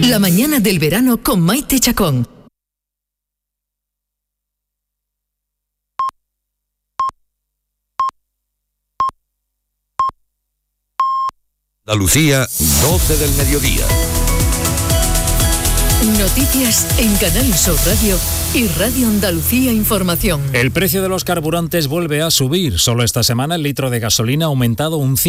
La mañana del verano con Maite Chacón. Andalucía, 12 del mediodía. Noticias en Canal Sur Radio y Radio Andalucía Información. El precio de los carburantes vuelve a subir. Solo esta semana el litro de gasolina ha aumentado un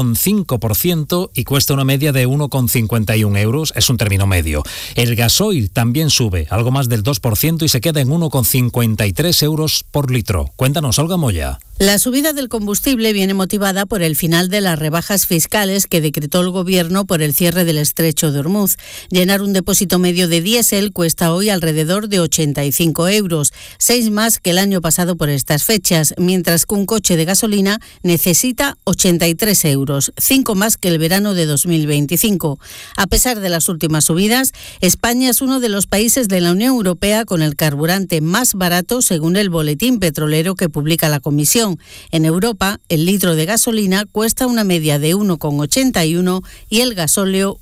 5,5% y cuesta una media de 1,51 euros. Es un término medio. El gasoil también sube, algo más del 2% y se queda en 1,53 euros por litro. Cuéntanos, Olga Moya. La subida del combustible viene motivada por el final de las rebajas fiscales que decretó el Gobierno por el cierre del estrecho de Hormuz. Llenar un depósito medio de diésel cuesta hoy alrededor de 85 euros, 6 más que el año pasado por estas fechas, mientras que un coche de gasolina necesita 83 euros, 5 más que el verano de 2025. A pesar de las últimas subidas, España es uno de los países de la Unión Europea con el carburante más barato según el boletín petrolero que publica la Comisión. En Europa, el litro de gasolina cuesta una media de 1,81 y el gasóleo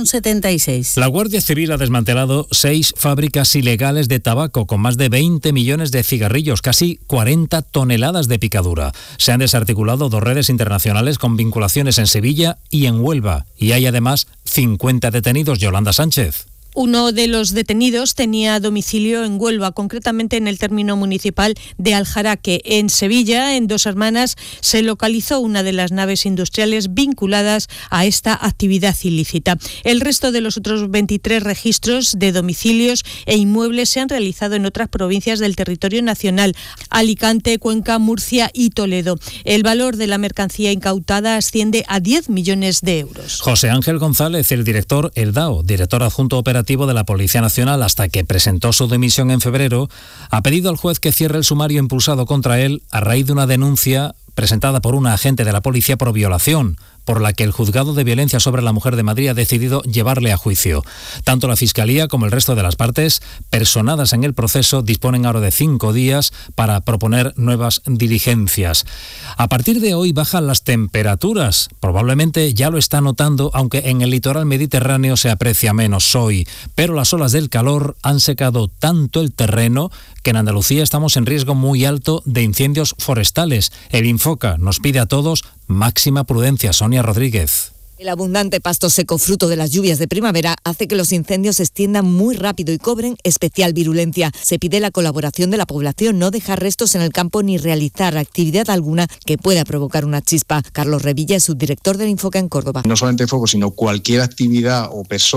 1,76. La Guardia Civil ha desmantelado 6 fábricas ilegales de tabaco con más de 20 millones de cigarrillos, casi 40 toneladas de picadura. Se han desarticulado 2 redes internacionales con vinculaciones en Sevilla y en Huelva. Y hay además 50 detenidos. Yolanda Sánchez. Uno de los detenidos tenía domicilio en Huelva, concretamente en el término municipal de Aljaraque. En Sevilla, en Dos Hermanas, se localizó una de las naves industriales vinculadas a esta actividad ilícita. El resto de los otros 23 registros de domicilios e inmuebles se han realizado en otras provincias del territorio nacional: Alicante, Cuenca, Murcia y Toledo. El valor de la mercancía incautada asciende a 10 millones de euros. José Ángel González, el director adjunto operativo de la Policía Nacional hasta que presentó su dimisión en febrero, ha pedido al juez que cierre el sumario impulsado contra él a raíz de una denuncia presentada por una agente de la policía por violación, por la que el Juzgado de Violencia sobre la Mujer de Madrid ha decidido llevarle a juicio. Tanto la Fiscalía como el resto de las partes personadas en el proceso disponen ahora de 5 días para proponer nuevas diligencias. A partir de hoy bajan las temperaturas. Probablemente ya lo está notando, aunque en el litoral mediterráneo se aprecia menos hoy. Pero las olas del calor han secado tanto el terreno que en Andalucía estamos en riesgo muy alto de incendios forestales. El Infoca nos pide a todos máxima prudencia. Sonia Rodríguez. El abundante pasto seco fruto de las lluvias de primavera hace que los incendios se extiendan muy rápido y cobren especial virulencia. Se pide la colaboración de la población, no dejar restos en el campo ni realizar actividad alguna que pueda provocar una chispa. Carlos Revilla es subdirector del Infoca en Córdoba. No solamente fuego, sino cualquier actividad o persona